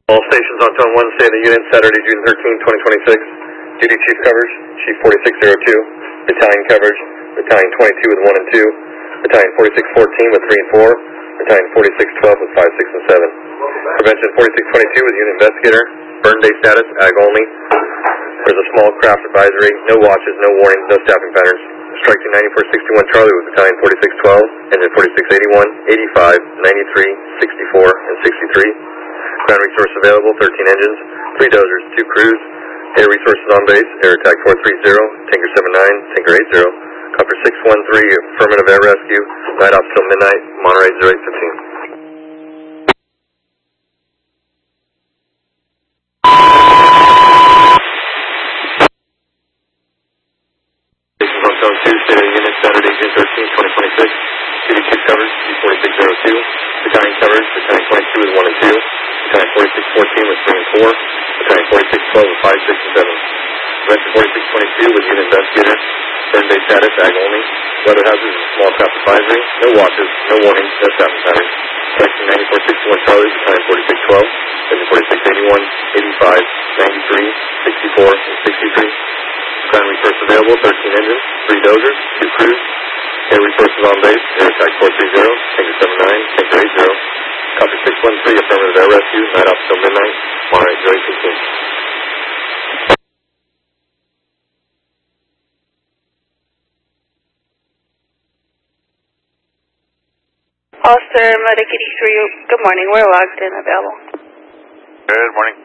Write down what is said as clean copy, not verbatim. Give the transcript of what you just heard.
All stations on Tone 1, stay in the unit Saturday, June 13, 2026. Duty Chief coverage, Chief 4602. Battalion coverage, Battalion 22 with 1 and 2. Battalion 4614 with 3 and 4. Battalion 4612 with 5, 6, and 7. Prevention 4622 with unit investigator. Burn day status, ag only. There's a small craft advisory, no watches, no warnings, no staffing patterns. Strike to 9461 Charlie with Battalion 4612, engine 4681, 85, 93, 64, and 63. Ground resource available, 13 engines, 3 dozers, 2 crews. Air resources on base, Air Attack 430, Tanker 79, Tanker 80. Copper 613, affirmative air rescue, night ops till midnight, Monterey 0815. On Zone 2, state of the unit, Saturday, June 13, 2026. Duty Chief coverage, G4602. Battalion coverage, Battalion 22 with 1 and 2. Battalion 4614 with 3 and 4. Battalion 4612 with 5, 6, and 7. Prevention 4622 with unit investigator. Burn day status, ag only. Weather hazards and small craft advisory. No watches, no warnings, no staffing patterns. Section 9461 Charlie, Battalion 4612. Engine 4681, 85, 93, 64, and 63. Ground resource available, 13 engines, 3 dozers, 2 crews. Air resources on base, Air Attack 430, Tanker 79, Tanker 80. Copy 613, affirmative air rescue, night ops till midnight, Monterey 0815. Officer Medic 83, good morning. We're logged in available. Good morning.